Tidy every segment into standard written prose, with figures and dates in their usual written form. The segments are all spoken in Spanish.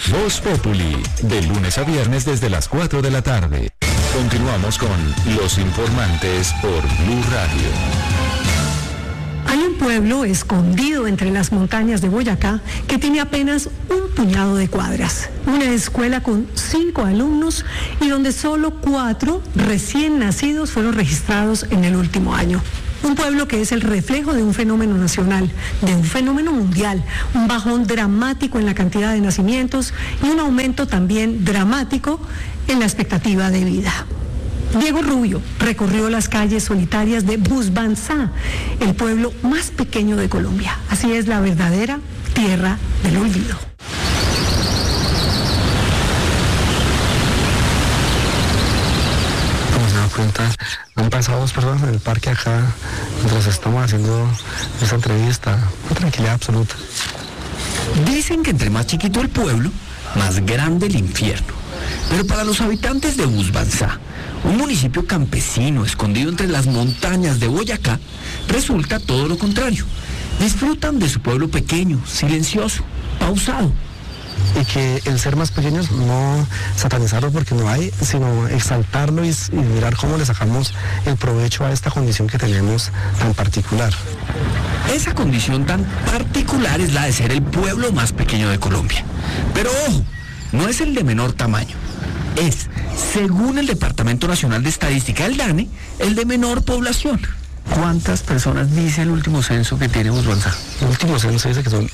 Voz Populi, de lunes a viernes desde las 4 de la tarde. Continuamos con Los Informantes por Blue Radio. Hay un pueblo escondido entre las montañas de Boyacá que tiene apenas un puñado de cuadras. Una escuela con 5 alumnos y donde solo 4 recién nacidos fueron registrados en el último año. Un pueblo que es el reflejo de un fenómeno nacional, de un fenómeno mundial, un bajón dramático en la cantidad de nacimientos y un aumento también dramático en la expectativa de vida. Diego Rubio recorrió las calles solitarias de Busbanzá, el pueblo más pequeño de Colombia. Así es la verdadera tierra del olvido. Han pasado 2 personas en el parque acá mientras estamos haciendo esta entrevista. Una tranquilidad absoluta. Dicen que entre más chiquito el pueblo, más grande el infierno. Pero para los habitantes de Busbanzá, un municipio campesino escondido entre las montañas de Boyacá, resulta todo lo contrario. Disfrutan de su pueblo pequeño, silencioso, pausado. Y que el ser más pequeño no satanizarlo porque no hay, sino exaltarlo y mirar cómo le sacamos el provecho a esta condición que tenemos tan particular. Esa condición tan particular es la de ser el pueblo más pequeño de Colombia. Pero ojo, no es el de menor tamaño. Es, según el Departamento Nacional de Estadística, el DANE, el de menor población. ¿Cuántas personas dice el último censo que tiene Busbanzá? El último censo dice que son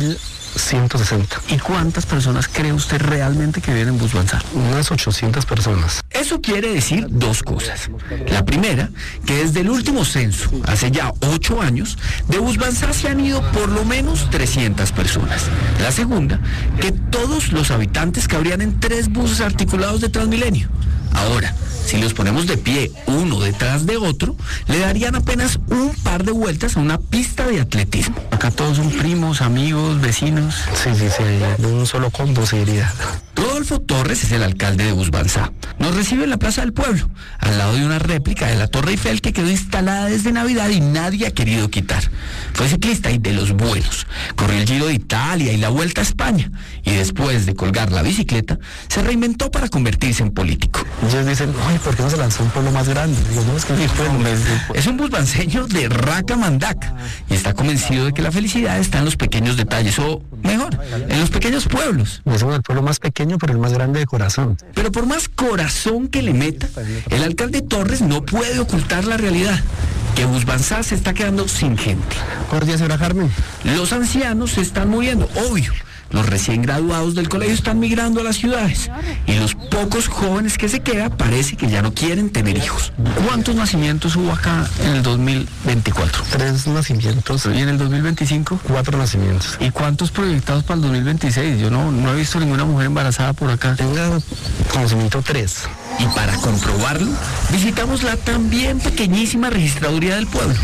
1.160. ¿Y cuántas personas cree usted realmente que viven en Busbanzá? Unas 800 personas. Eso quiere decir 2 cosas. La primera, que desde el último censo, hace ya 8 años, de Busbanzá se han ido por lo menos 300 personas. La segunda, que todos los habitantes cabrían en 3 buses articulados de Transmilenio. Ahora, si los ponemos de pie uno detrás de otro, le darían apenas un par de vueltas a una pista de atletismo. Acá todos son primos, amigos, vecinos. Sí, de un solo combo se diría. Rodolfo Torres es el alcalde de Busbanzá. Nos recibe en la Plaza del Pueblo, al lado de una réplica de la Torre Eiffel que quedó instalada desde Navidad y nadie ha querido quitar. Fue ciclista y de los buenos. Corrió el Giro de Italia y la Vuelta a España. Y después de colgar la bicicleta, se reinventó para convertirse en político. Ellos dicen, ay, ¿por qué no se lanzó un pueblo más grande? Digo, no, es que es un busbanceño de Raca Mandaca y está convencido de que la felicidad está en los pequeños detalles, o mejor, en los pequeños pueblos. Es el pueblo más pequeño, pero el más grande de corazón. Pero por más corazón que le meta, el alcalde Torres no puede ocultar la realidad, que Busbanzá se está quedando sin gente. Buenos días, señora Carmen. Los ancianos se están muriendo, obvio. Los recién graduados del colegio están migrando a las ciudades y los pocos jóvenes que se quedan parece que ya no quieren tener hijos. ¿Cuántos nacimientos hubo acá en el 2024? 3 nacimientos. ¿Y en el 2025? 4 nacimientos. ¿Y cuántos proyectados para el 2026? Yo no he visto ninguna mujer embarazada por acá. Tenga conocimiento 3. Y para comprobarlo, visitamos la también pequeñísima registraduría del pueblo.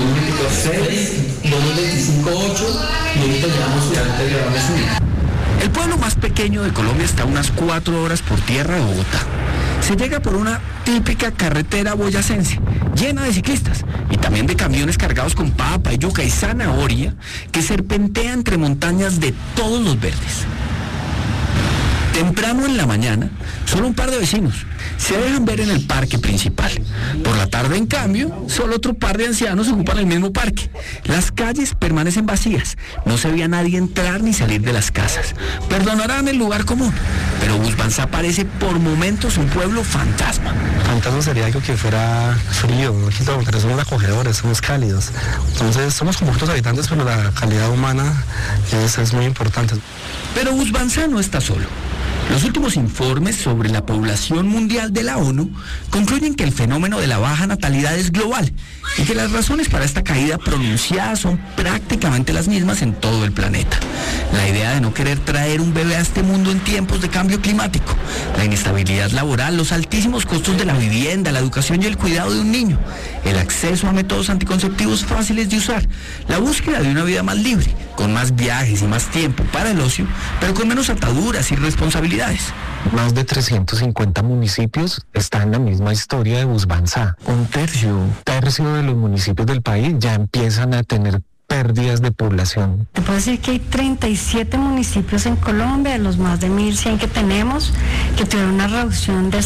2026, 2025, 8, y ahorita llevamos ya grabamos 1. El pueblo más pequeño de Colombia está a unas 4 horas por tierra de Bogotá. Se llega por una típica carretera boyacense, llena de ciclistas y también de camiones cargados con papa, yuca y zanahoria que serpentea entre montañas de todos los verdes. Temprano en la mañana, solo un par de vecinos se dejan ver en el parque principal. Por la tarde, en cambio, solo otro par de ancianos ocupan el mismo parque. Las calles permanecen vacías. No se ve a nadie entrar ni salir de las casas. Perdonarán el lugar común, pero Busbanzá parece por momentos un pueblo fantasma. Fantasma sería algo que fuera frío, porque somos acogedores, somos cálidos. Entonces, somos como otros habitantes, pero la calidad humana es muy importante. Pero Busbanzá no está solo. Los últimos informes sobre la población mundial de la ONU concluyen que el fenómeno de la baja natalidad es global y que las razones para esta caída pronunciada son prácticamente las mismas en todo el planeta. La idea de no querer traer un bebé a este mundo en tiempos de cambio climático, la inestabilidad laboral, los altísimos costos de la vivienda, la educación y el cuidado de un niño, el acceso a métodos anticonceptivos fáciles de usar, la búsqueda de una vida más libre, con más viajes y más tiempo para el ocio, pero con menos ataduras y responsabilidades. Más de 350 municipios están en la misma historia de Busbanzá. Un tercio de los municipios del país ya empiezan a tener pérdidas de población. Te puedo decir que hay 37 municipios en Colombia, de los más de 1.100 que tenemos, que tuvieron una reducción del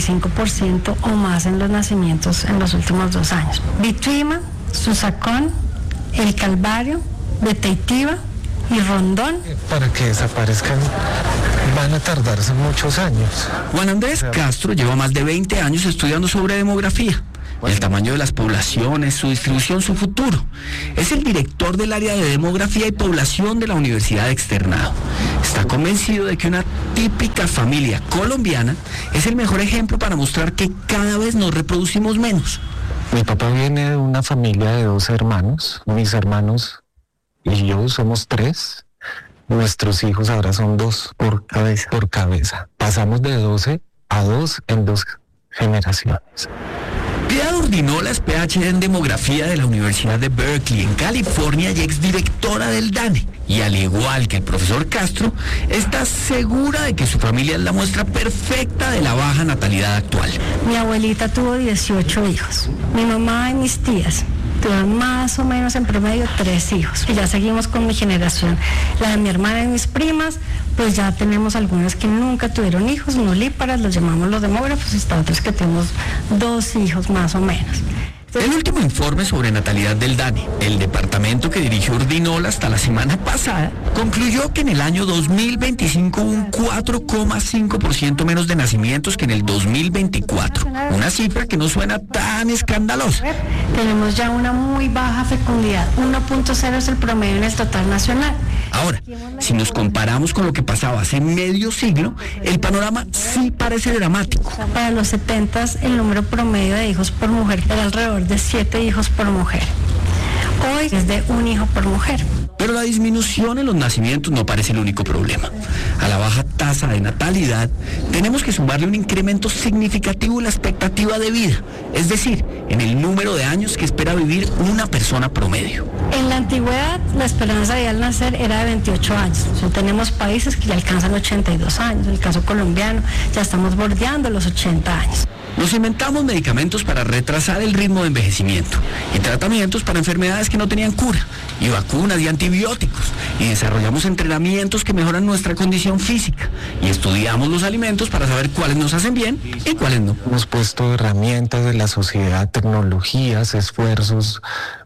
75% o más en los nacimientos en los últimos 2 años. Bituima, Susacón, El Calvario, Beteitiva y Rondón. Para que desaparezcan van a tardarse muchos años. Juan Andrés Castro lleva más de 20 años estudiando sobre demografía, el tamaño de las poblaciones, su distribución, su futuro. Es el director del área de demografía y población de la Universidad Externado. Está convencido de que una típica familia colombiana es el mejor ejemplo para mostrar que cada vez nos reproducimos menos. Mi papá viene de una familia de 2 hermanos. Mis hermanos y yo somos 3. Nuestros hijos ahora son 2 por cabeza. Pasamos de 12 a 2 en 2 generaciones. Piedad Urdinola es PhD en demografía de la Universidad de Berkeley, en California, y exdirectora del DANE. Y al igual que el profesor Castro, está segura de que su familia es la muestra perfecta de la baja natalidad actual. Mi abuelita tuvo 18 hijos. Mi mamá y mis tías tuvieron más o menos en promedio 3 hijos. Y ya seguimos con mi generación. La de mi hermana y mis primas, pues ya tenemos algunas que nunca tuvieron hijos, nulíparas, los llamamos los demógrafos, y hasta otros que tenemos 2 hijos más o menos. El último informe sobre natalidad del DANE, el departamento que dirigió Urdinola hasta la semana pasada, concluyó que en el año 2025 hubo un 4,5% menos de nacimientos que en el 2024. Una cifra que no suena tan escandalosa. Tenemos ya una muy baja fecundidad. 1.0 es el promedio en el total nacional. Ahora, si nos comparamos con lo que pasaba hace medio siglo, el panorama sí parece dramático. Para los 70s, el número promedio de hijos por mujer era alrededor de 7 hijos por mujer. Hoy es de 1 hijo por mujer. Pero la disminución en los nacimientos no parece el único problema. A la baja tasa de natalidad, tenemos que sumarle un incremento significativo en la expectativa de vida, es decir, en el número de años que espera vivir una persona promedio. En la antigüedad, la esperanza de vida al nacer era de 28 años. O sea, tenemos países que ya alcanzan 82 años. En el caso colombiano, ya estamos bordeando los 80 años. Nos inventamos medicamentos para retrasar el ritmo de envejecimiento y tratamientos para enfermedades que no tenían cura, y vacunas y antibióticos, y desarrollamos entrenamientos que mejoran nuestra condición física, y estudiamos los alimentos para saber cuáles nos hacen bien y cuáles no. Hemos puesto herramientas de la sociedad, tecnologías, esfuerzos,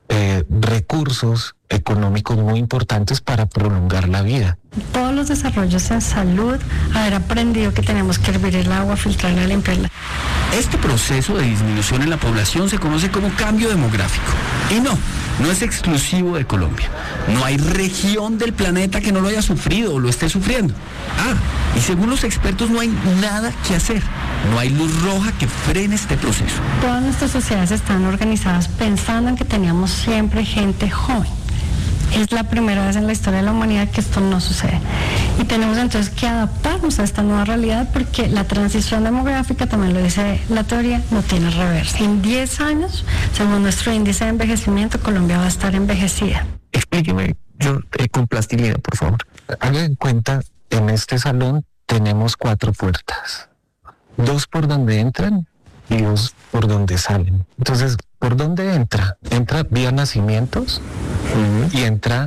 recursos económicos muy importantes para prolongar la vida. Todos los desarrollos en salud, haber aprendido que tenemos que hervir el agua, filtrarla, limpiarla. Este proceso de disminución en la población se conoce como cambio demográfico. Y no es exclusivo de Colombia. No hay región del planeta que no lo haya sufrido o lo esté sufriendo. Y según los expertos no hay nada que hacer. No hay luz roja que frene este proceso. Todas nuestras sociedades están organizadas pensando en que teníamos siempre gente joven. Es la primera vez en la historia de la humanidad que esto no sucede. Y tenemos entonces que adaptarnos a esta nueva realidad, porque la transición demográfica, también lo dice la teoría, no tiene reversa. En 10 años, según nuestro índice de envejecimiento, Colombia va a estar envejecida. Explíqueme con plastilina, por favor. Haga en cuenta, en este salón tenemos 4 puertas. 2 por donde entran y 2 por donde salen. Entonces, ¿por dónde entra? Entra vía nacimientos y entra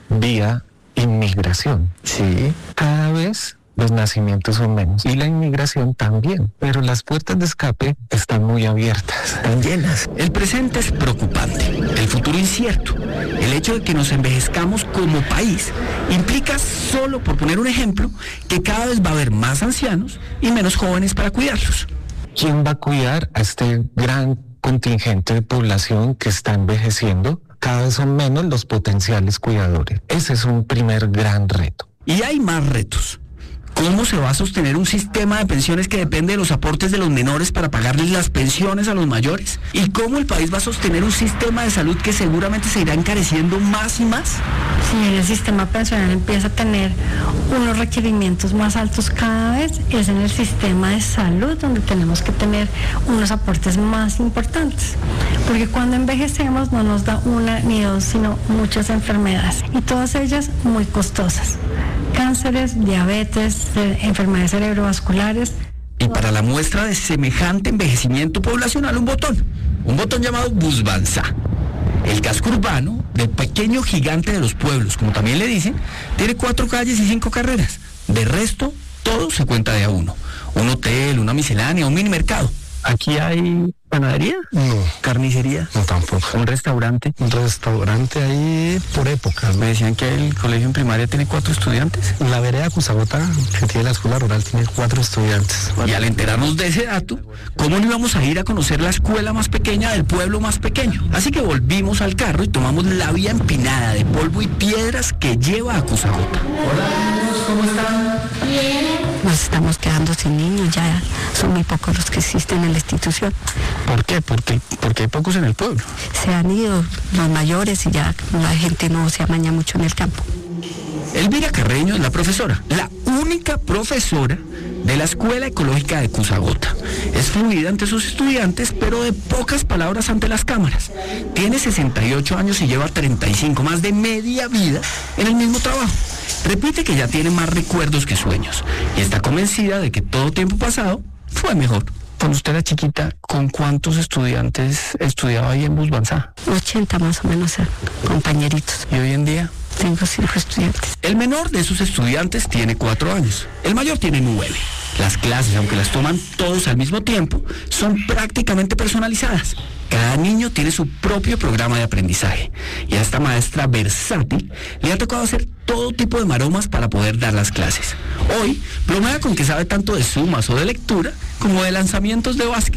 vía inmigración. Sí. Cada vez los nacimientos son menos y la inmigración también, pero las puertas de escape están muy abiertas, están llenas. El presente es preocupante, el futuro incierto. El hecho de que nos envejezcamos como país implica, solo por poner un ejemplo, que cada vez va a haber más ancianos y menos jóvenes para cuidarlos. ¿Quién va a cuidar a este gran contingente de población que está envejeciendo? Cada vez son menos los potenciales cuidadores. Ese es un primer gran reto. Y hay más retos. ¿Cómo se va a sostener un sistema de pensiones que depende de los aportes de los menores para pagarles las pensiones a los mayores? ¿Y cómo el país va a sostener un sistema de salud que seguramente se irá encareciendo más y más? Si el sistema pensional empieza a tener unos requerimientos más altos cada vez, es en el sistema de salud donde tenemos que tener unos aportes más importantes. Porque cuando envejecemos no nos da una ni dos, sino muchas enfermedades. Y todas ellas muy costosas. Cánceres, diabetes, enfermedades cerebrovasculares. Y para la muestra de semejante envejecimiento poblacional, un botón llamado Busbanza. El casco urbano del pequeño gigante de los pueblos, como también le dicen, tiene 4 calles y 5 carreras. De resto, todo se cuenta de a uno. Un hotel, una miscelánea, un mini mercado. ¿Aquí hay panadería? No. ¿Carnicería? No, tampoco. ¿Un restaurante? Un restaurante ahí por épocas, Me ¿no? decían que el colegio en primaria tiene 4 estudiantes. La vereda Cusagota, que tiene la escuela rural, tiene 4 estudiantes. Y al enterarnos de ese dato, ¿cómo no íbamos a ir a conocer la escuela más pequeña del pueblo más pequeño? Así que volvimos al carro y tomamos la vía empinada de polvo y piedras que lleva a Cusagota. Hola niños, ¿cómo están? Nos estamos quedando sin niños, ya son muy pocos los que existen en la institución. ¿Por qué? Porque hay pocos en el pueblo. Se han ido los mayores y ya la gente no se amaña mucho en el campo. Elvira Carreño es la profesora, la única profesora de la Escuela Ecológica de Cusagota. Es fluida ante sus estudiantes, pero de pocas palabras ante las cámaras. Tiene 68 años y lleva 35, más de media vida en el mismo trabajo. Repite que ya tiene más recuerdos que sueños y está convencida de que todo tiempo pasado fue mejor. Cuando usted era chiquita, ¿con cuántos estudiantes estudiaba ahí en Busbanzá? 80 más o menos compañeritos. ¿Y hoy en día? Tengo 5 estudiantes. El menor de sus estudiantes tiene 4 años. El mayor tiene 9. Las clases, aunque las toman todos al mismo tiempo, son prácticamente personalizadas. Cada niño tiene su propio programa de aprendizaje. Y a esta maestra versátil le ha tocado hacer todo tipo de maromas para poder dar las clases. Hoy bromea con que sabe tanto de sumas o de lectura como de lanzamientos de básquet.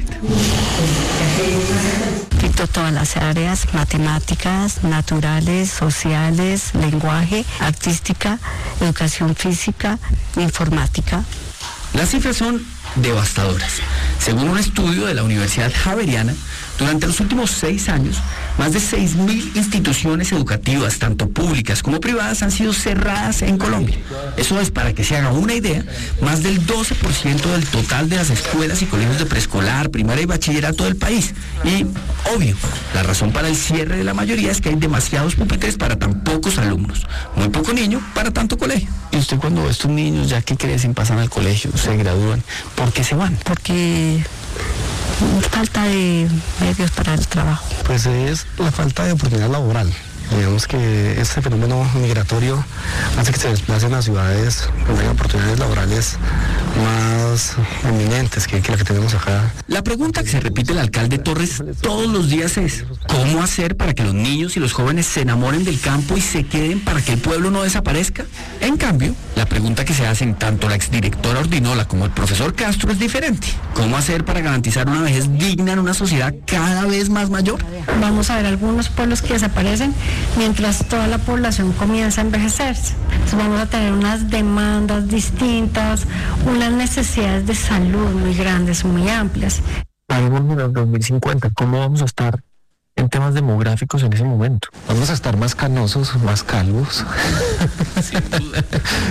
Quito todas las áreas: matemáticas, naturales, sociales, lenguaje, artística, educación física, informática. Las cifras son devastadoras. Según un estudio de la Universidad Javeriana, durante los últimos 6 años, más de 6.000 instituciones educativas, tanto públicas como privadas, han sido cerradas en Colombia. Eso es, para que se haga una idea, más del 12% del total de las escuelas y colegios de preescolar, primaria y bachillerato del país. Y, obvio, la razón para el cierre de la mayoría es que hay demasiados pupitres para tan pocos alumnos, muy poco niño para tanto colegio. ¿Y usted cuando ve a estos niños ya que crecen, pasan al colegio, se gradúan, por qué se van? Porque falta de medios para el trabajo. Pues es la falta de oportunidad laboral. Digamos que este fenómeno migratorio hace que se desplacen a ciudades donde hay oportunidades laborales más eminentes que la que tenemos acá. La pregunta que se repite el alcalde Torres todos los días es: ¿cómo hacer para que los niños y los jóvenes se enamoren del campo y se queden para que el pueblo no desaparezca? En cambio, la pregunta que se hacen tanto la exdirectora Ordinola como el profesor Castro es diferente. ¿Cómo hacer para garantizar una vejez digna en una sociedad cada vez más mayor? Vamos a ver algunos pueblos que desaparecen mientras toda la población comienza a envejecerse. Entonces vamos a tener unas demandas distintas, unas necesidades de salud muy grandes, muy amplias. Algo en el 2050, ¿cómo vamos a estar en temas demográficos en ese momento? Vamos a estar más canosos, más calvos. Sin duda.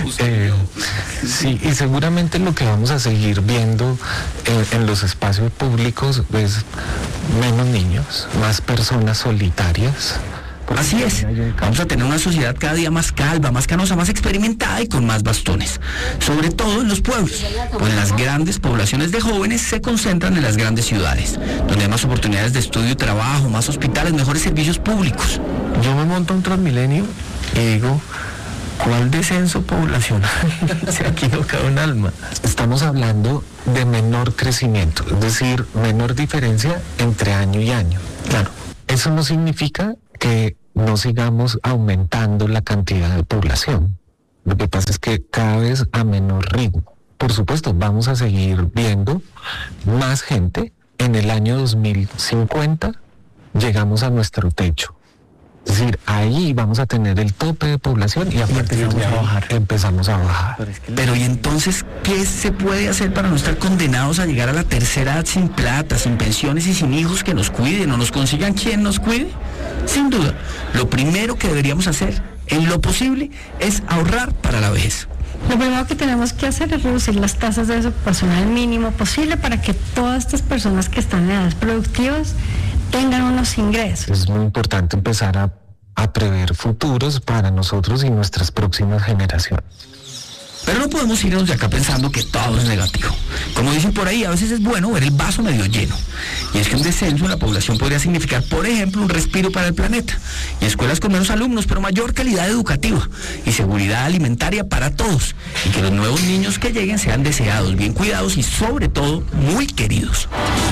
Sí, y seguramente lo que vamos a seguir viendo en los espacios públicos es menos niños, más personas solitarias. Así es, vamos a tener una sociedad cada día más calva, más canosa, más experimentada y con más bastones. Sobre todo en los pueblos, pues las grandes poblaciones de jóvenes se concentran en las grandes ciudades, donde hay más oportunidades de estudio y trabajo, más hospitales, mejores servicios públicos. Yo me monto a un Transmilenio y digo, ¿cuál descenso poblacional? Se ha equivocado un alma. Estamos hablando de menor crecimiento, es decir, menor diferencia entre año y año. Claro, eso no significa que no sigamos aumentando la cantidad de población. Lo que pasa es que cada vez a menor ritmo. Por supuesto, vamos a seguir viendo más gente. En el año 2050 llegamos a nuestro techo. Es decir, ahí vamos a tener el tope de población y a partir de ahí empezamos a bajar. Pero ¿y entonces qué se puede hacer para no estar condenados a llegar a la tercera edad sin plata, sin pensiones y sin hijos que nos cuiden o nos consigan quien nos cuide? Sin duda, lo primero que deberíamos hacer, en lo posible, es ahorrar para la vejez. Lo primero que tenemos que hacer es reducir las tasas de desocupación al mínimo posible para que todas estas personas que están en edades productivas tengan unos ingresos. Es muy importante empezar a prever futuros para nosotros y nuestras próximas generaciones. Pero no podemos irnos de acá pensando que todo es negativo. Como dicen por ahí, a veces es bueno ver el vaso medio lleno. Y es que un descenso en la población podría significar, por ejemplo, un respiro para el planeta. Y escuelas con menos alumnos, pero mayor calidad educativa. Y seguridad alimentaria para todos. Y que los nuevos niños que lleguen sean deseados, bien cuidados y sobre todo, muy queridos.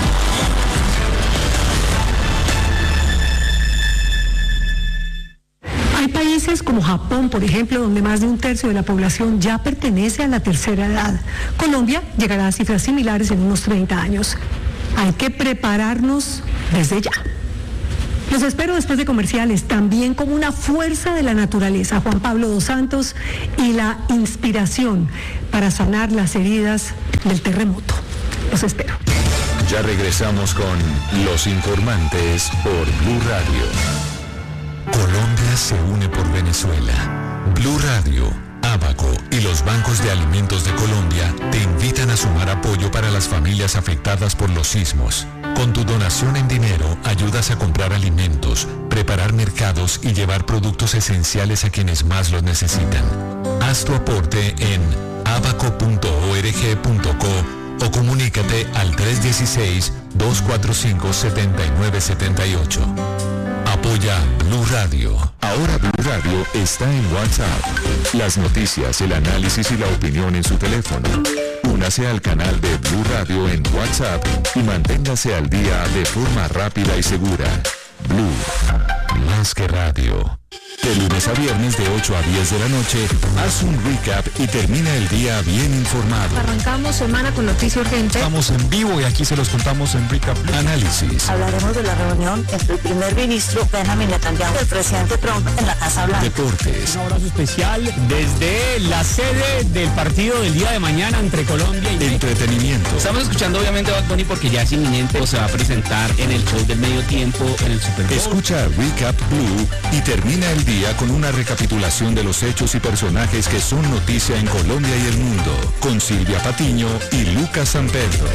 Hay países como Japón, por ejemplo, donde más de un tercio de la población ya pertenece a la tercera edad. Colombia llegará a cifras similares en unos 30 años. Hay que prepararnos desde ya. Los espero después de comerciales, también como una fuerza de la naturaleza, Juan Pablo dos Santos y la inspiración para sanar las heridas del terremoto. Los espero. Ya regresamos con Los Informantes por Blue Radio. Colombia se une por Venezuela. Blue Radio, Abaco y los bancos de alimentos de Colombia te invitan a sumar apoyo para las familias afectadas por los sismos. Con tu donación en dinero ayudas a comprar alimentos, preparar mercados y llevar productos esenciales a quienes más los necesitan. Haz tu aporte en abaco.org.co o comunícate al 316-245-7978. Apoya Blue Radio. Ahora Blue Radio está en WhatsApp. Las noticias, el análisis y la opinión en su teléfono. Únase al canal de Blue Radio en WhatsApp y manténgase al día de forma rápida y segura. Blue, más que radio. De lunes a viernes de 8 a 10 de la noche, haz un recap y termina el día bien informado. Arrancamos semana con noticia urgente. Estamos en vivo y aquí se los contamos en recap. Análisis. Hablaremos de la reunión entre el primer ministro Benjamin Netanyahu y el presidente Trump en la Casa Blanca. Deportes. Un abrazo especial desde la sede del partido del día de mañana entre Colombia y México. Entretenimiento. Estamos escuchando obviamente a Bad Bunny porque ya es inminente, o se va a presentar en el show del medio tiempo en el Super Bowl. Escucha Recap Blue y termina el día con una recapitulación de los hechos y personajes que son noticia en Colombia y el mundo, con Silvia Patiño y Lucas San Pedro.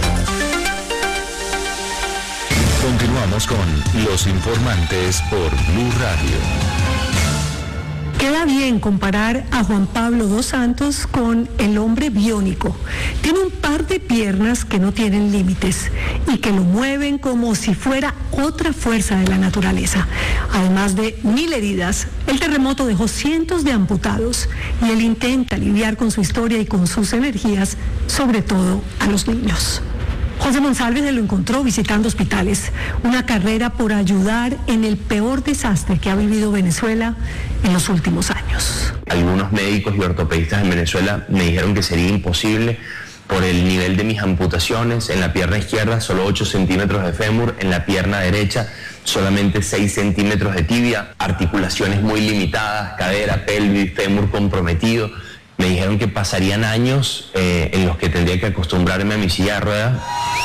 Continuamos con Los Informantes por Blue Radio. Queda bien comparar a Juan Pablo dos Santos con el hombre biónico. Tiene un par de piernas que no tienen límites y que lo mueven como si fuera otra fuerza de la naturaleza. Además de 1000 heridas, el terremoto dejó cientos de amputados y él intenta lidiar con su historia y con sus energías, sobre todo a los niños. José Monsalve se lo encontró visitando hospitales, una carrera por ayudar en el peor desastre que ha vivido Venezuela en los últimos años. Algunos médicos y ortopedistas en Venezuela me dijeron que sería imposible por el nivel de mis amputaciones. En la pierna izquierda solo 8 centímetros de fémur, en la pierna derecha solamente 6 centímetros de tibia, articulaciones muy limitadas, cadera, pelvis, fémur comprometido. Me dijeron que pasarían años en los que tendría que acostumbrarme a mi silla de ruedas.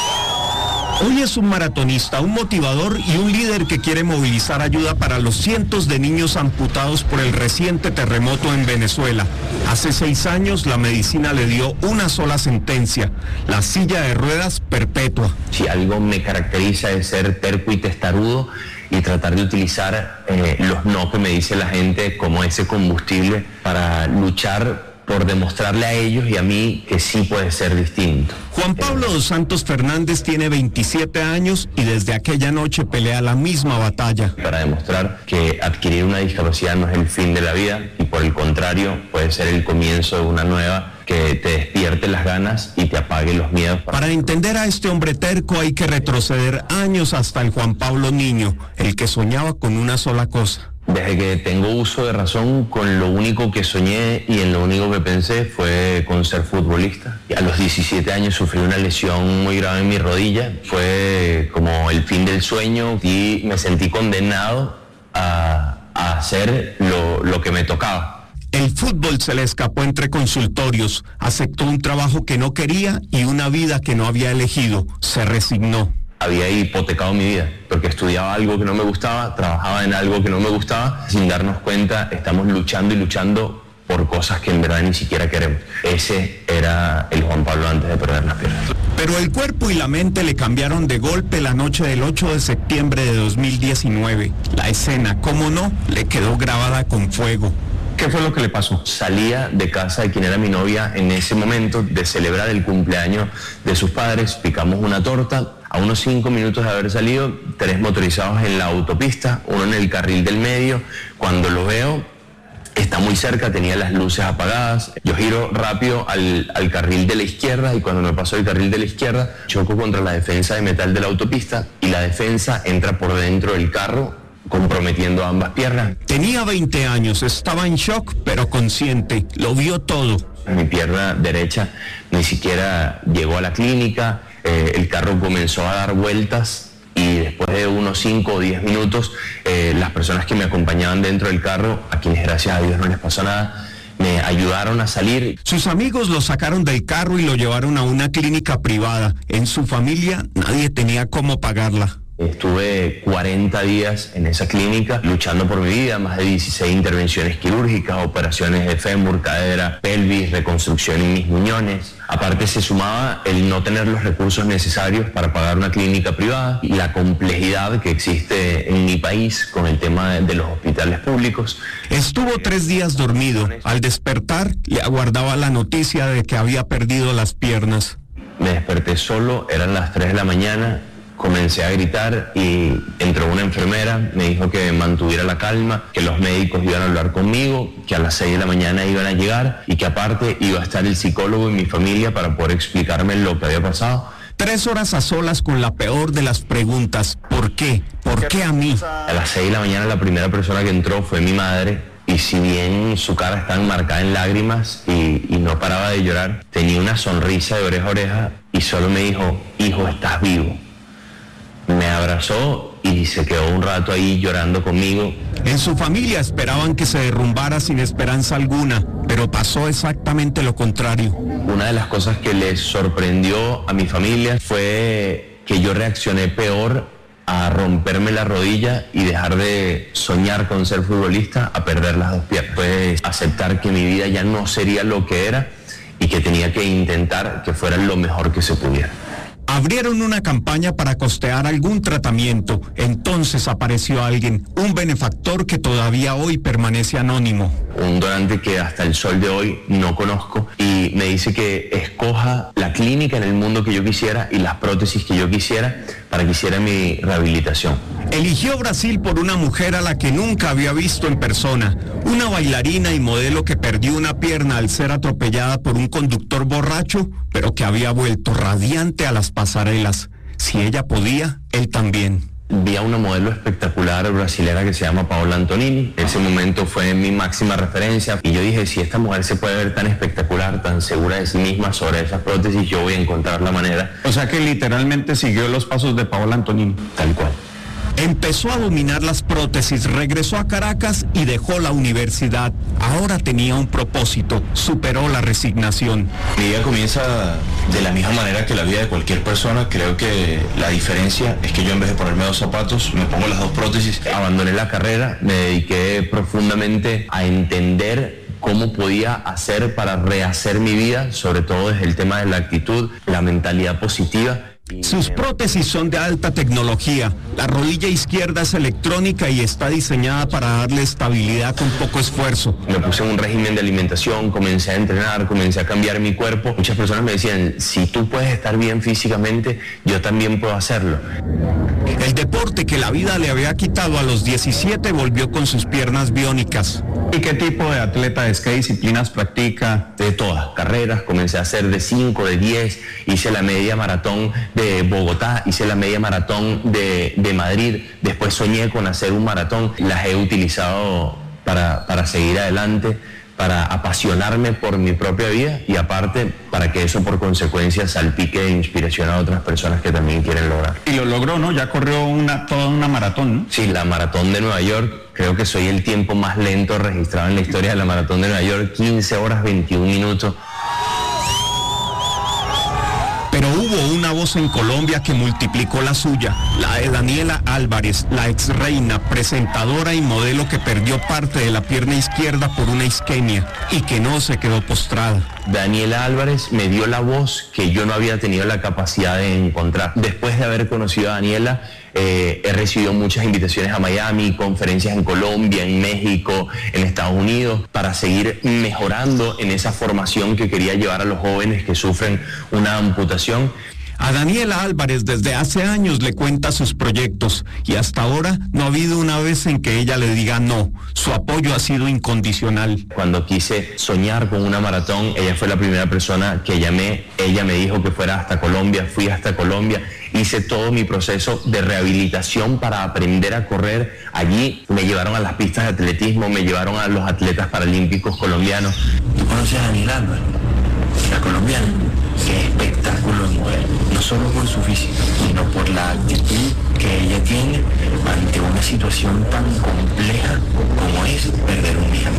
Hoy es un maratonista, un motivador y un líder que quiere movilizar ayuda para los cientos de niños amputados por el reciente terremoto en Venezuela. Hace 6 años la medicina le dio una sola sentencia, la silla de ruedas perpetua. Si algo me caracteriza es ser terco y testarudo y tratar de utilizar los no que me dice la gente como ese combustible para luchar por demostrarle a ellos y a mí que sí puede ser distinto. Juan Pablo dos Santos Fernández tiene 27 años y desde aquella noche pelea la misma batalla. Para demostrar que adquirir una discapacidad no es el fin de la vida y por el contrario puede ser el comienzo de una nueva que te despierte las ganas y te apague los miedos. Para entender a este hombre terco hay que retroceder años hasta el Juan Pablo niño, el que soñaba con una sola cosa. Desde que tengo uso de razón, con lo único que soñé y en lo único que pensé fue con ser futbolista. Y a los 17 años sufrí una lesión muy grave en mi rodilla. Fue como el fin del sueño y me sentí condenado a hacer lo que me tocaba. El fútbol se le escapó entre consultorios, aceptó un trabajo que no quería y una vida que no había elegido. Se resignó. Había hipotecado mi vida, porque estudiaba algo que no me gustaba, trabajaba en algo que no me gustaba. Sin darnos cuenta, estamos luchando y luchando por cosas que en verdad ni siquiera queremos. Ese era el Juan Pablo antes de perder las piernas. Pero el cuerpo y la mente le cambiaron de golpe la noche del 8 de septiembre de 2019. La escena, cómo no, le quedó grabada con fuego. ¿Qué fue lo que le pasó? Salía de casa de quien era mi novia en ese momento de celebrar el cumpleaños de sus padres, picamos una torta. A unos 5 minutos de haber salido, 3 motorizados en la autopista, uno en el carril del medio. Cuando lo veo, está muy cerca, tenía las luces apagadas. Yo giro rápido al carril de la izquierda y cuando me pasó el carril de la izquierda, choco contra la defensa de metal de la autopista y la defensa entra por dentro del carro, comprometiendo ambas piernas. Tenía 20 años, estaba en shock, pero consciente, lo vio todo. Mi pierna derecha ni siquiera llegó a la clínica, el carro comenzó a dar vueltas y después de unos 5 o 10 minutos, las personas que me acompañaban dentro del carro, a quienes gracias a Dios no les pasó nada, me ayudaron a salir. Sus amigos lo sacaron del carro y lo llevaron a una clínica privada. En su familia nadie tenía cómo pagarla. Estuve 40 días en esa clínica luchando por mi vida, más de 16 intervenciones quirúrgicas, operaciones de fémur, cadera, pelvis, reconstrucción en mis muñones. Aparte se sumaba el no tener los recursos necesarios para pagar una clínica privada y la complejidad que existe en mi país con el tema de los hospitales públicos. Estuvo 3 días dormido. Al despertar le aguardaba la noticia de que había perdido las piernas. Me desperté solo, eran las 3 de la mañana. Comencé a gritar y entró una enfermera, me dijo que mantuviera la calma, que los médicos iban a hablar conmigo, que a las 6 de la mañana iban a llegar y que aparte iba a estar el psicólogo y mi familia para poder explicarme lo que había pasado. 3 horas a solas con la peor de las preguntas. ¿Por qué? ¿Por qué a mí? A las 6 de la mañana la primera persona que entró fue mi madre y si bien su cara estaba enmarcada en lágrimas y no paraba de llorar, tenía una sonrisa de oreja a oreja y solo me dijo, hijo, estás vivo. Me abrazó y se quedó un rato ahí llorando conmigo. En su familia esperaban que se derrumbara sin esperanza alguna, pero pasó exactamente lo contrario. Una de las cosas que les sorprendió a mi familia fue que yo reaccioné peor a romperme la rodilla y dejar de soñar con ser futbolista a perder las 2 piernas. Pues aceptar que mi vida ya no sería lo que era y que tenía que intentar que fuera lo mejor que se pudiera. Abrieron una campaña para costear algún tratamiento. Entonces apareció alguien, un benefactor que todavía hoy permanece anónimo. Un donante que hasta el sol de hoy no conozco y me dice que escoja la clínica en el mundo que yo quisiera y las prótesis que yo quisiera para que hiciera mi rehabilitación. Eligió Brasil por una mujer a la que nunca había visto en persona, una bailarina y modelo que perdió una pierna al ser atropellada por un conductor borracho, pero que había vuelto radiante a las pasarelas. Si ella podía, él también. Vi a una modelo espectacular brasilera que se llama Paola Antonini. En ese momento fue mi máxima referencia y yo dije, si esta mujer se puede ver tan espectacular, tan segura de sí misma sobre esas prótesis, yo voy a encontrar la manera. O sea que literalmente siguió los pasos de Paola Antonini. Tal cual. Empezó a dominar las prótesis, regresó a Caracas y dejó la universidad. Ahora tenía un propósito, superó la resignación. Mi vida comienza de la misma manera que la vida de cualquier persona. Creo que la diferencia es que yo en vez de ponerme 2 zapatos, me pongo las 2 prótesis. Abandoné la carrera, me dediqué profundamente a entender cómo podía hacer para rehacer mi vida, sobre todo desde el tema de la actitud, la mentalidad positiva. Sus prótesis son de alta tecnología. La rodilla izquierda es electrónica y está diseñada para darle estabilidad con poco esfuerzo. Me puse en un régimen de alimentación, comencé a entrenar, comencé a cambiar mi cuerpo. Muchas personas me decían, si tú puedes estar bien físicamente, yo también puedo hacerlo. El deporte que la vida le había quitado a los 17 volvió con sus piernas biónicas. ¿Y qué tipo de atleta es? ¿Qué disciplinas practica? De todas, carreras, comencé a hacer de 5, de 10, hice la media maratón de Bogotá, hice la media maratón de Madrid, después soñé con hacer un maratón, las he utilizado para seguir adelante, para apasionarme por mi propia vida y aparte para que eso por consecuencia salpique de inspiración a otras personas que también quieren lograr. Y lo logró, ¿no? Ya corrió toda una maratón, ¿no? Sí, la maratón de Nueva York, creo que soy el tiempo más lento registrado en la historia de la maratón de Nueva York, 15 horas 21 minutos. Pero hubo una voz en Colombia que multiplicó la suya, la de Daniela Álvarez, la ex reina, presentadora y modelo que perdió parte de la pierna izquierda por una isquemia y que no se quedó postrada. Daniela Álvarez me dio la voz que yo no había tenido la capacidad de encontrar. Después de haber conocido a Daniela, he recibido muchas invitaciones a Miami, conferencias en Colombia, en México, en Estados Unidos, para seguir mejorando en esa formación que quería llevar a los jóvenes que sufren una amputación. A Daniela Álvarez desde hace años le cuenta sus proyectos y hasta ahora no ha habido una vez en que ella le diga no. Su apoyo ha sido incondicional. Cuando quise soñar con una maratón, ella fue la primera persona que llamé. Ella me dijo que fuera hasta Colombia, fui hasta Colombia, hice todo mi proceso de rehabilitación para aprender a correr. Allí me llevaron a las pistas de atletismo, me llevaron a los atletas paralímpicos colombianos. ¿Tú conoces a Daniela Álvarez, la colombiana? Qué espectáculo de mujer, no solo por su físico, sino por la actitud que ella tiene ante una situación tan compleja como es perder un hijo.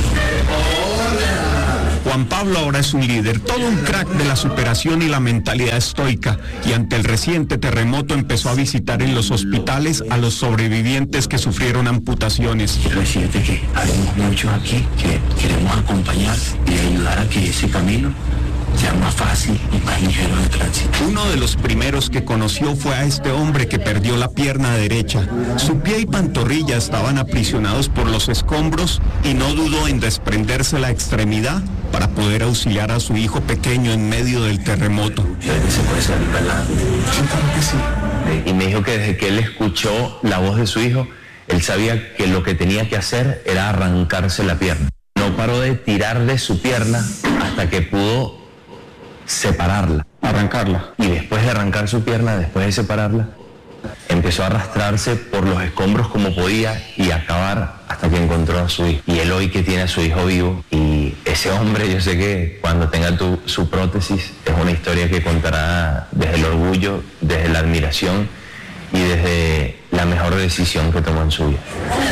Juan Pablo ahora es un líder, todo un crack de la superación y la mentalidad estoica, y ante el reciente terremoto empezó a visitar en los hospitales a los sobrevivientes que sufrieron amputaciones. Quiero decirte que hay muchos aquí que queremos acompañar y ayudar a que ese camino sea más fácil y más ligero de tránsito. Uno de los primeros que conoció fue a este hombre que perdió la pierna derecha. Su pie y pantorrilla estaban aprisionados por los escombros y no dudó en desprenderse la extremidad para poder auxiliar a su hijo pequeño en medio del terremoto. ¿Se puede salir para adelante? Yo creo que sí. Y me dijo que desde que él escuchó la voz de su hijo, él sabía que lo que tenía que hacer era arrancarse la pierna. No paró de tirar de su pierna hasta que pudo separarla, arrancarla. Y después de arrancar su pierna, después de separarla, empezó a arrastrarse por los escombros como podía y acabar hasta que encontró a su hijo. Y él hoy que tiene a su hijo vivo, y ese hombre, yo sé que cuando tenga su prótesis, es una historia que contará desde el orgullo, desde la admiración y desde la mejor decisión que tomó en su vida.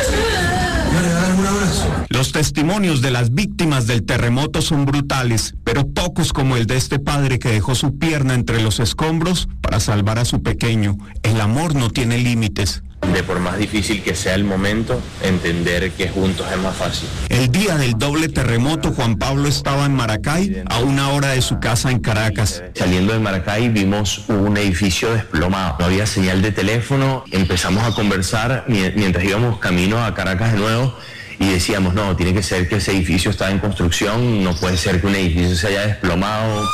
Los testimonios de las víctimas del terremoto son brutales, pero pocos como el de este padre que dejó su pierna entre los escombros para salvar a su pequeño. El amor no tiene límites. De por más difícil que sea el momento, entender que juntos es más fácil. El día del doble terremoto, Juan Pablo estaba en Maracay, a 1 hora de su casa en Caracas. Saliendo de Maracay vimos un edificio desplomado, no había señal de teléfono, empezamos a conversar mientras íbamos camino a Caracas de nuevo y decíamos, no, tiene que ser que ese edificio está en construcción, no puede ser que un edificio se haya desplomado.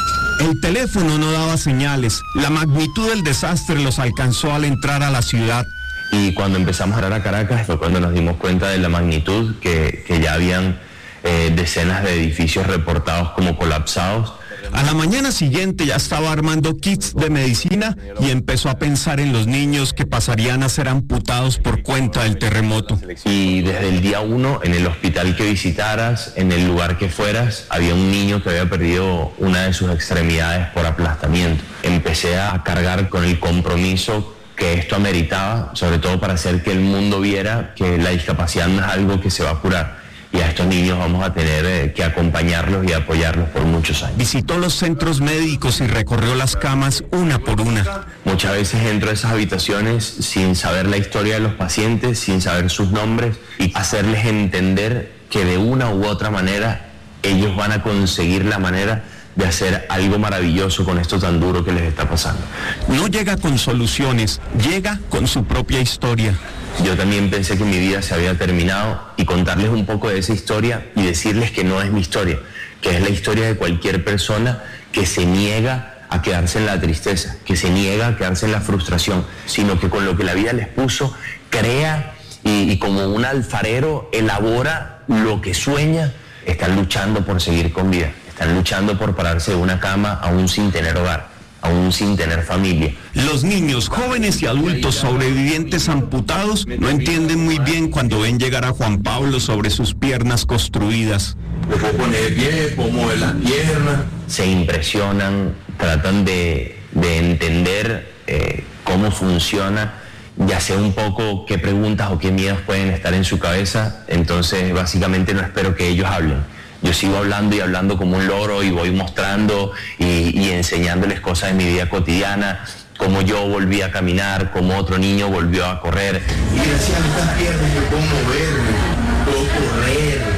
El teléfono no daba señales, la magnitud del desastre los alcanzó al entrar a la ciudad. Y cuando empezamos a entrar a Caracas fue cuando nos dimos cuenta de la magnitud, que ya habían decenas de edificios reportados como colapsados. A la mañana siguiente ya estaba armando kits de medicina y empezó a pensar en los niños que pasarían a ser amputados por cuenta del terremoto. Y desde el día 1, en el hospital que visitaras, en el lugar que fueras, había un niño que había perdido una de sus extremidades por aplastamiento. Empecé a cargar con el compromiso que esto ameritaba, sobre todo para hacer que el mundo viera que la discapacidad no es algo que se va a curar. Y a estos niños vamos a tener que acompañarlos y apoyarlos por muchos años. Visitó los centros médicos y recorrió las camas una por una. Muchas veces entro a esas habitaciones sin saber la historia de los pacientes, sin saber sus nombres y hacerles entender que de una u otra manera ellos van a conseguir la manera de hacer algo maravilloso con esto tan duro que les está pasando. No llega con soluciones, llega con su propia historia. Yo también pensé que mi vida se había terminado y contarles un poco de esa historia y decirles que no es mi historia, que es la historia de cualquier persona que se niega a quedarse en la tristeza, que se niega a quedarse en la frustración, sino que con lo que la vida les puso, crea y como un alfarero elabora lo que sueña. Están luchando por seguir con vida, están luchando por pararse de una cama aún sin tener hogar, aún sin tener familia. Los niños, jóvenes y adultos sobrevivientes amputados no entienden muy bien cuando ven llegar a Juan Pablo sobre sus piernas construidas. Me puedo poner de pie, puedo mover las piernas. Se impresionan, tratan de entender cómo funciona, ya sé un poco qué preguntas o qué miedos pueden estar en su cabeza, entonces básicamente no espero que ellos hablen. Yo sigo hablando y hablando como un loro y voy mostrando y enseñándoles cosas de mi vida cotidiana, cómo yo volví a caminar, cómo otro niño volvió a correr. Y gracias a estas piernas yo puedo moverme, puedo correr, y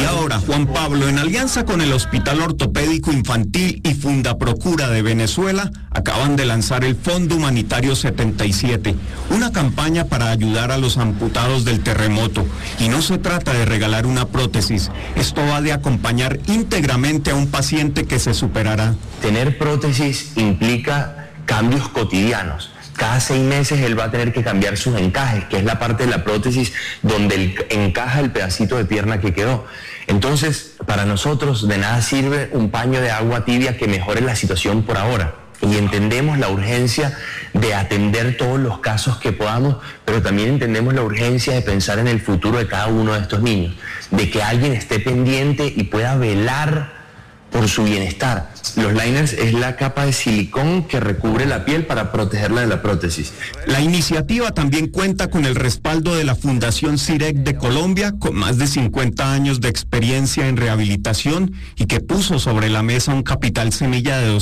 Y ahora, Juan Pablo, en alianza con el Hospital Ortopédico Infantil y Fundaprocura de Venezuela, acaban de lanzar el Fondo Humanitario 77, una campaña para ayudar a los amputados del terremoto. Y no se trata de regalar una prótesis, esto va de acompañar íntegramente a un paciente que se superará. Tener prótesis implica cambios cotidianos. Cada 6 meses él va a tener que cambiar sus encajes, que es la parte de la prótesis donde él encaja el pedacito de pierna que quedó. Entonces, para nosotros de nada sirve un paño de agua tibia que mejore la situación por ahora. Y entendemos la urgencia de atender todos los casos que podamos, pero también entendemos la urgencia de pensar en el futuro de cada uno de estos niños, de que alguien esté pendiente y pueda velar por su bienestar. Los liners es la capa de silicón que recubre la piel para protegerla de la prótesis. La iniciativa también cuenta con el respaldo de la Fundación CIREC de Colombia, con más de 50 años de experiencia en rehabilitación y que puso sobre la mesa un capital semilla de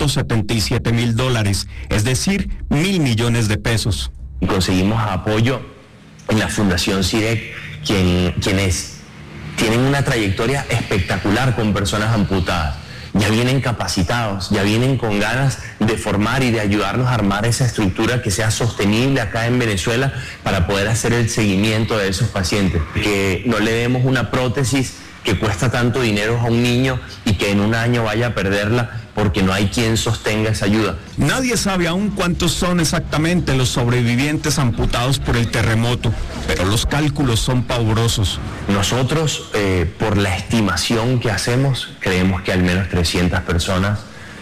$277,000, es decir, 1.000 millones de pesos. Y conseguimos apoyo en la Fundación CIREC, quienes tienen una trayectoria espectacular con personas amputadas. Ya vienen capacitados, ya vienen con ganas de formar y de ayudarnos a armar esa estructura que sea sostenible acá en Venezuela para poder hacer el seguimiento de esos pacientes. Que no le demos una prótesis que cuesta tanto dinero a un niño y que en un año vaya a perderla porque no hay quien sostenga esa ayuda. Nadie sabe aún cuántos son exactamente los sobrevivientes amputados por el terremoto, pero los cálculos son pavorosos. Nosotros, por la estimación que hacemos, creemos que al menos 300 personas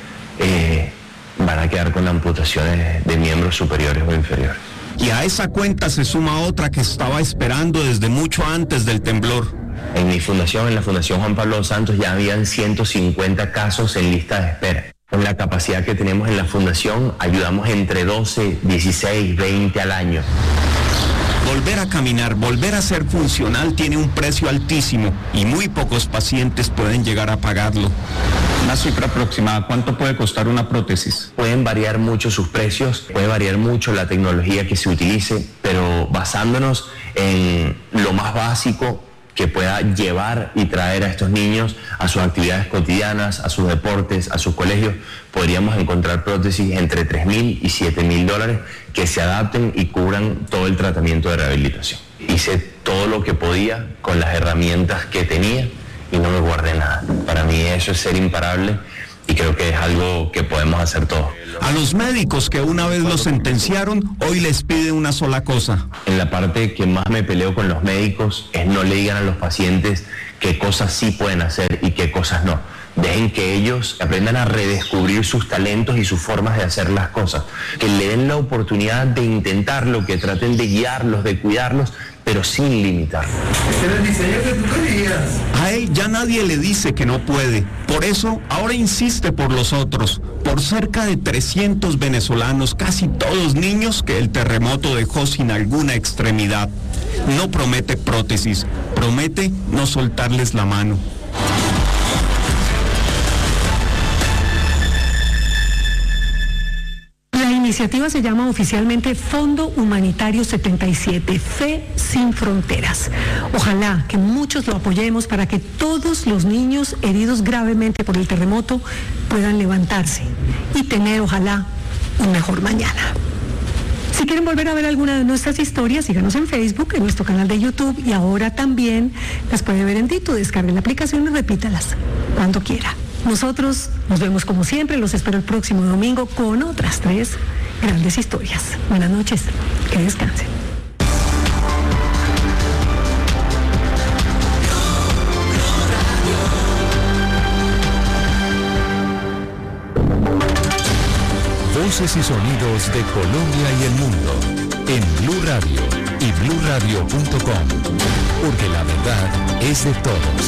van a quedar con amputaciones de miembros superiores o inferiores. Y a esa cuenta se suma otra que estaba esperando desde mucho antes del temblor. En mi fundación, en la Fundación Juan Pablo dos Santos, ya habían 150 casos en lista de espera. Con la capacidad que tenemos en la fundación, ayudamos entre 12, 16, 20 al año. Volver a caminar, volver a ser funcional tiene un precio altísimo y muy pocos pacientes pueden llegar a pagarlo. Una cifra aproximada, ¿cuánto puede costar una prótesis? Pueden variar mucho sus precios, puede variar mucho la tecnología que se utilice, pero basándonos en lo más básico que pueda llevar y traer a estos niños a sus actividades cotidianas, a sus deportes, a sus colegios, podríamos encontrar prótesis entre $3,000 y $7,000 que se adapten y cubran todo el tratamiento de rehabilitación. Hice todo lo que podía con las herramientas que tenía y no me guardé nada. Para mí eso es ser imparable y creo que es algo que podemos hacer todos. A los médicos que una vez los sentenciaron, hoy les pide una sola cosa. En la parte que más me peleo con los médicos es no le digan a los pacientes qué cosas sí pueden hacer y qué cosas no. Dejen que ellos aprendan a redescubrir sus talentos y sus formas de hacer las cosas. Que le den la oportunidad de intentarlo, que traten de guiarlos, de cuidarlos, pero sin limitar. Este era el diseño que tú querías. A él ya nadie le dice que no puede. Por eso ahora insiste por los otros, por cerca de 300 venezolanos, casi todos niños que el terremoto dejó sin alguna extremidad. No promete prótesis, promete no soltarles la mano. La iniciativa se llama oficialmente Fondo Humanitario 77, Fe Sin Fronteras. Ojalá que muchos lo apoyemos para que todos los niños heridos gravemente por el terremoto puedan levantarse y tener, ojalá, un mejor mañana. Si quieren volver a ver alguna de nuestras historias, síganos en Facebook, en nuestro canal de YouTube, y ahora también las puede ver en Dito. Descarguen la aplicación y repítalas cuando quiera. Nosotros nos vemos como siempre, los espero el próximo domingo con otras 3 grandes historias. Buenas noches, que descansen. Voces y sonidos de Colombia y el mundo en Blue Radio y bluradio.com, porque la verdad es de todos.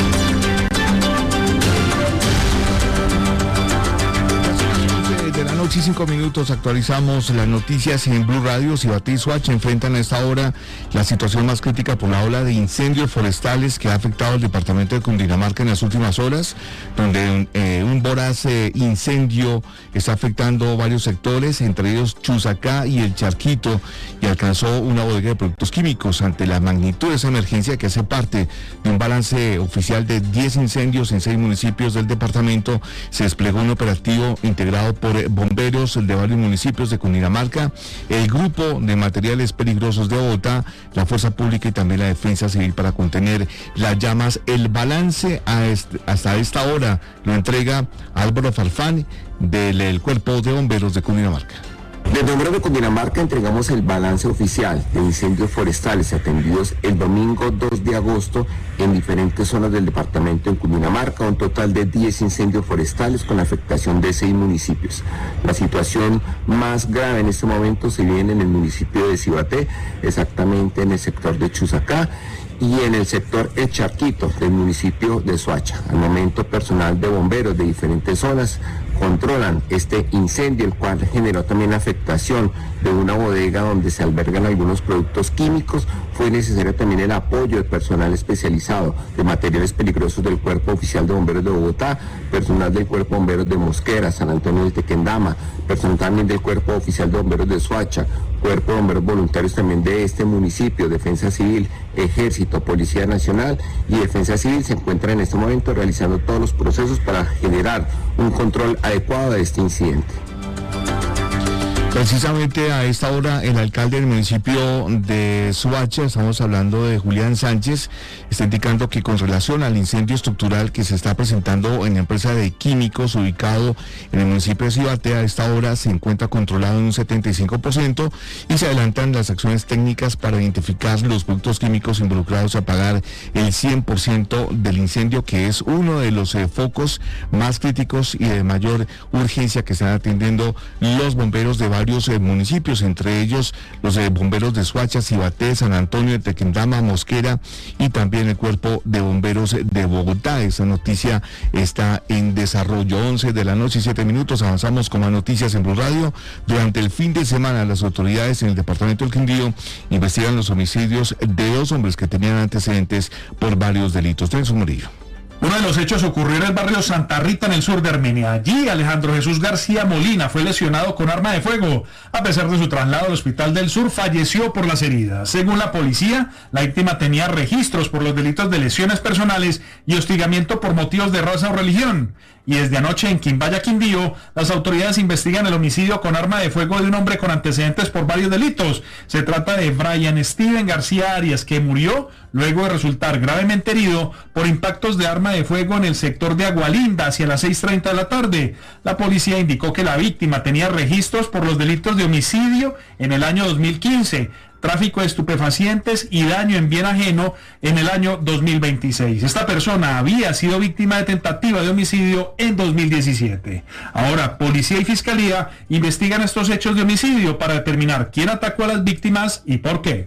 De la noche. noche y 5 minutos, actualizamos las noticias en Blue Radio. Cibate y Soacha enfrentan a esta hora la situación más crítica por la ola de incendios forestales que ha afectado al departamento de Cundinamarca en las últimas horas, donde un voraz incendio está afectando varios sectores, entre ellos Chusacá y El Charquito, y alcanzó una bodega de productos químicos. Ante la magnitud de esa emergencia, que hace parte de un balance oficial de 10 incendios en 6 municipios del departamento, se desplegó un operativo integrado por bomberos de varios municipios de Cundinamarca, el Grupo de Materiales Peligrosos de Bogotá, la Fuerza Pública y también la Defensa Civil para contener las llamas. El balance hasta esta hora lo entrega Álvaro Farfán del Cuerpo de Bomberos de Cundinamarca. Desde Bomberos de Cundinamarca entregamos el balance oficial de incendios forestales atendidos el domingo 2 de agosto en diferentes zonas del departamento en Cundinamarca, un total de 10 incendios forestales con afectación de 6 municipios. La situación más grave en este momento se viene en el municipio de Cibate, exactamente en el sector de Chusacá, y en el sector El Charquito del municipio de Soacha. Al momento, personal de bomberos de diferentes zonas controlan este incendio, el cual generó también afectación de una bodega donde se albergan algunos productos químicos. Fue necesario también el apoyo de personal especializado de materiales peligrosos del Cuerpo Oficial de Bomberos de Bogotá, personal del Cuerpo de Bomberos de Mosquera, San Antonio del Tequendama, personal también del Cuerpo Oficial de Bomberos de Soacha, Cuerpo de Bomberos Voluntarios también de este municipio, Defensa Civil, Ejército, Policía Nacional y Defensa Civil se encuentran en este momento realizando todos los procesos para generar un control adecuado de este incidente. Precisamente a esta hora el alcalde del municipio de Soacha, estamos hablando de Julián Sánchez, está indicando que con relación al incendio estructural que se está presentando en la empresa de químicos ubicado en el municipio de Cibate, a esta hora se encuentra controlado en un 75% y se adelantan las acciones técnicas para identificar los productos químicos involucrados a apagar el 100% del incendio, que es uno de los focos más críticos y de mayor urgencia que están atendiendo los bomberos de varios municipios, entre ellos los bomberos de Soacha, Cibate, San Antonio de Tequendama, Mosquera y también el Cuerpo de Bomberos de Bogotá. Esta noticia está en desarrollo. 11 de la noche y 7 minutos, avanzamos con más noticias en Blue Radio. Durante el fin de semana, las autoridades en el departamento del Quindío investigan los homicidios de 2 hombres que tenían antecedentes por varios delitos. Nelson Murillo. Uno de los hechos ocurrió en el barrio Santa Rita, en el sur de Armenia. Allí, Alejandro Jesús García Molina fue lesionado con arma de fuego. A pesar de su traslado al Hospital del Sur, falleció por las heridas. Según la policía, la víctima tenía registros por los delitos de lesiones personales y hostigamiento por motivos de raza o religión. Y desde anoche en Quimbaya, Quindío, las autoridades investigan el homicidio con arma de fuego de un hombre con antecedentes por varios delitos. Se trata de Brian Steven García Arias, que murió luego de resultar gravemente herido por impactos de arma de fuego en el sector de Agualinda hacia las 6:30 de la tarde. La policía indicó que la víctima tenía registros por los delitos de homicidio en el año 2015, tráfico de estupefacientes y daño en bien ajeno en el año 2026. Esta persona había sido víctima de tentativa de homicidio en 2017. Ahora, policía y fiscalía investigan estos hechos de homicidio para determinar quién atacó a las víctimas y por qué.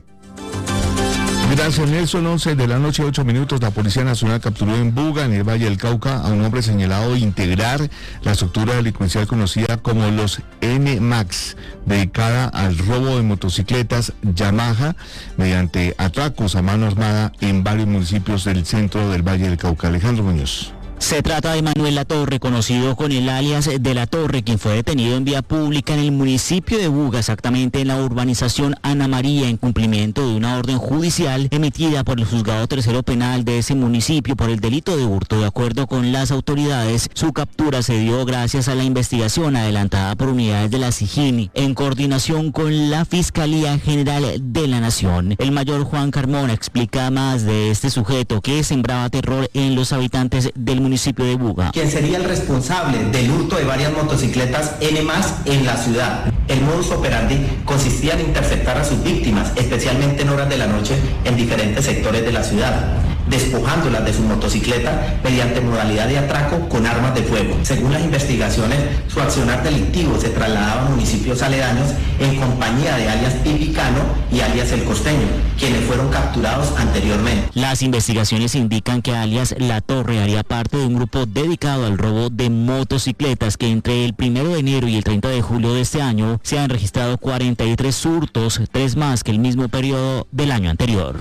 Gracias, Nelson. 11 de la noche, 8 minutos. La Policía Nacional capturó en Buga, en el Valle del Cauca, a un hombre señalado de integrar la estructura delincuencial conocida como los NMAX, dedicada al robo de motocicletas Yamaha mediante atracos a mano armada en varios municipios del centro del Valle del Cauca. Alejandro Muñoz. Se trata de Manuel Latorre, conocido con el alias de Latorre, quien fue detenido en vía pública en el municipio de Buga, exactamente en la urbanización Ana María, en cumplimiento de una orden judicial emitida por el Juzgado Tercero Penal de ese municipio por el delito de hurto. De acuerdo con las autoridades, su captura se dio gracias a la investigación adelantada por unidades de la SIJIN en coordinación con la Fiscalía General de la Nación. El mayor Juan Carmona explica más de este sujeto que sembraba terror en los habitantes del municipio de Buga. Quien sería el responsable del hurto de varias motocicletas N+ en la ciudad. El modus operandi consistía en interceptar a sus víctimas, especialmente en horas de la noche, en diferentes sectores de la ciudad. despojándolas de su motocicleta mediante modalidad de atraco con armas de fuego. Según las investigaciones, su accionar delictivo se trasladaba a municipios aledaños en compañía de alias Pipicano y alias El Costeño, quienes fueron capturados anteriormente. Las investigaciones indican que alias La Torre haría parte de un grupo dedicado al robo de motocicletas, que entre el 1 de enero y el 30 de julio de este año se han registrado 43 hurtos, 3 más que el mismo periodo del año anterior.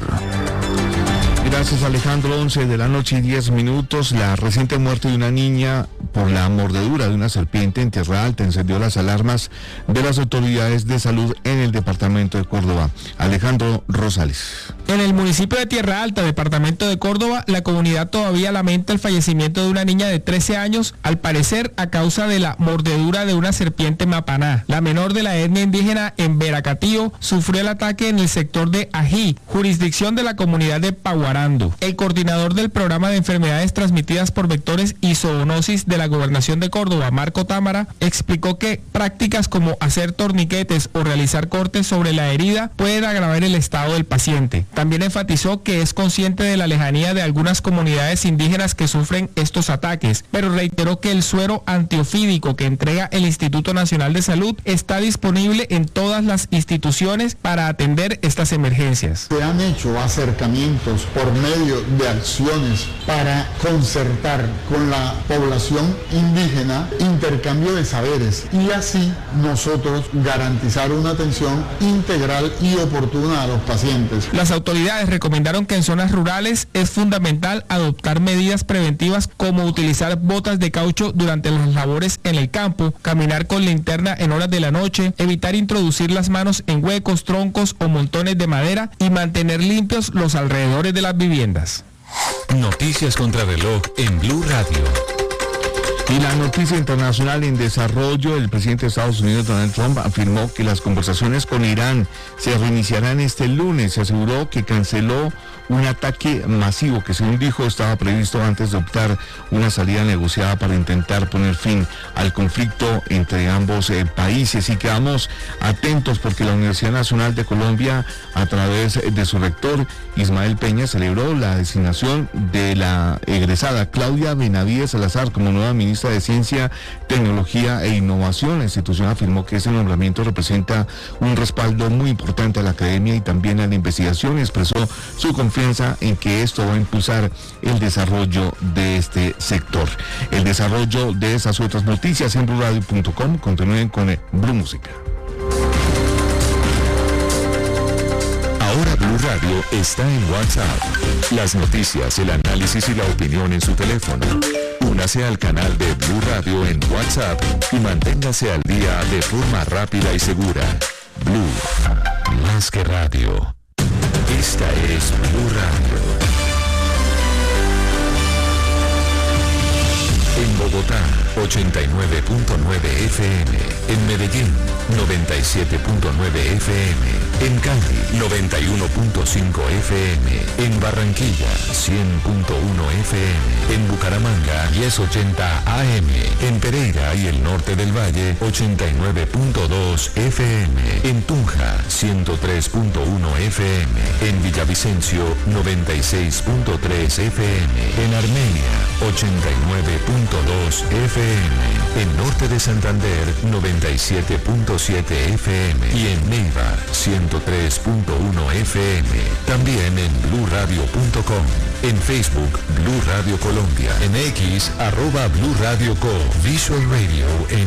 Gracias, Alejandro. 11 de la noche y 10 minutos. La reciente muerte de una niña por la mordedura de una serpiente en Tierra Alta encendió las alarmas de las autoridades de salud en el departamento de Córdoba. Alejandro Rosales. En el municipio de Tierra Alta, departamento de Córdoba, la comunidad todavía lamenta el fallecimiento de una niña de 13 años, al parecer a causa de la mordedura de una serpiente mapaná. La menor de la etnia indígena en Veracatío sufrió el ataque en el sector de Ají, jurisdicción de la comunidad de Paguarando. El coordinador del programa de enfermedades transmitidas por vectores y zoonosis de la Gobernación de Córdoba, Marco Támara, explicó que prácticas como hacer torniquetes o realizar cortes sobre la herida pueden agravar el estado del paciente. También enfatizó que es consciente de la lejanía de algunas comunidades indígenas que sufren estos ataques, pero reiteró que el suero antiofídico que entrega el Instituto Nacional de Salud está disponible en todas las instituciones para atender estas emergencias. Se han hecho acercamientos por medio de acciones para concertar con la población indígena intercambio de saberes y así nosotros garantizar una atención integral y oportuna a los pacientes. Las autoridades recomendaron que en zonas rurales es fundamental adoptar medidas preventivas como utilizar botas de caucho durante las labores en el campo, caminar con linterna en horas de la noche, evitar introducir las manos en huecos, troncos o montones de madera y mantener limpios los alrededores de las viviendas. Noticias contra reloj en Blue Radio. Y la noticia internacional en desarrollo: el presidente de Estados Unidos, Donald Trump, afirmó que las conversaciones con Irán se reiniciarán este lunes. Se aseguró que canceló un ataque masivo que, según dijo, estaba previsto antes de optar una salida negociada para intentar poner fin al conflicto entre ambos países. Y quedamos atentos porque la Universidad Nacional de Colombia, a través de su rector Ismael Peña, celebró la designación de la egresada Claudia Benavides Salazar como nueva ministra de Ciencia, Tecnología e Innovación. La institución afirmó que ese nombramiento representa un respaldo muy importante a la academia y también a la investigación, y expresó su confianza en que esto va a impulsar el desarrollo de este sector. El desarrollo de esas otras noticias en BlueRadio.com. Continúen con Blue Música. Ahora Blue Radio está en WhatsApp. Las noticias, el análisis y la opinión en su teléfono. Únase al canal de Blue Radio en WhatsApp y manténgase al día de forma rápida y segura. Blue, más que radio. Esta es Blue Radio. En Bogotá, 89.9 FM. En Medellín, 97.9 FM. En Cali, 91.5 FM. En Barranquilla, 100.1 FM. En Bucaramanga, 1080 AM. En Pereira y el norte del Valle, 89.2 FM. En Tunja, 103.1 FM. En Villavicencio, 96.3 FM. En Armenia, 89.2 FM. En norte de Santander, 97.7 FM. Y en Neiva, 103.1 FM. También en BlueRadio.com. En Facebook, Blue Radio Colombia. En X, @Blue Radio Co. Visual Radio en